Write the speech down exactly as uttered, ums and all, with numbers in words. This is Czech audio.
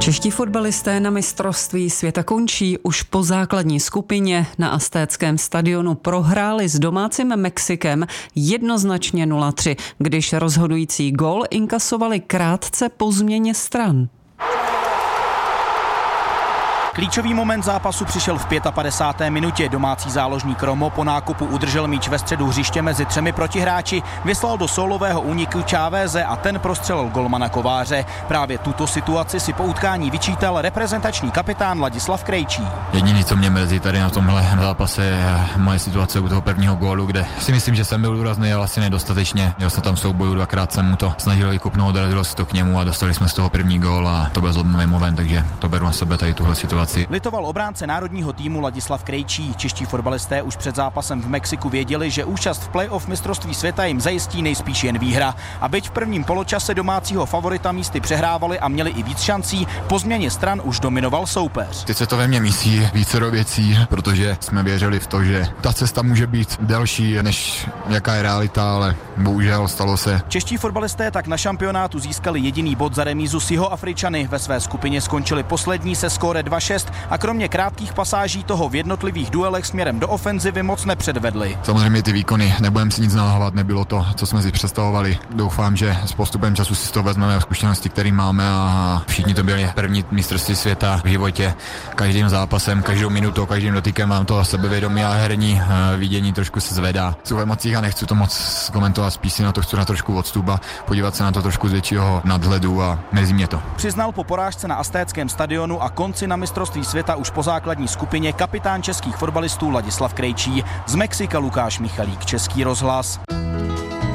Čeští fotbalisté na mistrovství světa končí. Už po základní skupině na Aztéckém stadionu prohráli s domácím Mexikem jednoznačně nula tři, když rozhodující gól inkasovali krátce po změně stran. Klíčový moment zápasu přišel v padesáté páté minutě. Domácí záložník Romo po nákupu udržel míč ve středu hřiště mezi třemi protihráči, vyslal do sólového úniku Cháveze a ten prostřelil golmana Kováře. Právě tuto situaci si po utkání vyčítal reprezentační kapitán Ladislav Krejčí. Jediné, co mě mrzí tady na tomhle zápase, je moje situace u toho prvního gólu, kde si myslím, že jsem byl důrazný, ale asi nedostatečně. Měl jsem tam souboju, dvakrát jsem mu to snažil vykupnout, dorazilo se to k němu a dostali jsme z toho první gól a to byl zlomný moment, takže to beru na sebe tady tuhle situaci. Litoval obránce národního týmu Ladislav Krejčí. Čeští fotbalisté už před zápasem v Mexiku věděli, že účast v playoff mistrovství světa jim zajistí nejspíš jen výhra. A byť v prvním poločase domácího favorita místy přehrávali a měli i víc šancí, po změně stran už dominoval soupeř. Teď se to ve mně mísí vícero věcí, protože jsme věřili v to, že ta cesta může být delší, než jaká je realita, ale bohužel stalo se. Čeští fotbalisté tak na šampionátu získali jediný bod za remízu s Jihoafričany. Ve své skupině skončili poslední se skóre dva šest a kromě krátkých pasáží toho v jednotlivých duelech směrem do ofenzivy moc nepředvedli. Samozřejmě ty výkony, nebudeme si nic nalhávat, nebylo to, co jsme si představovali. Doufám, že s postupem času si to vezmeme zkušenosti, které máme a všichni to byli první mistrovství světa v životě. Každým zápasem, každou minutou, každým dotykem mám to sebevědomí a herní vidění trošku se zvedá. Jsou v emocích a nechci to moc komentovat, spíš si na to chci na trošku odstup a podívat se na to trošku z většího nadhledu a mrzí mě to. Přiznal po porážce na Aztéckém stadionu a konci na mistrovství světa už po základní skupině kapitán českých fotbalistů Ladislav Krejčí. Z Mexika Lukáš Michalík, Český rozhlas.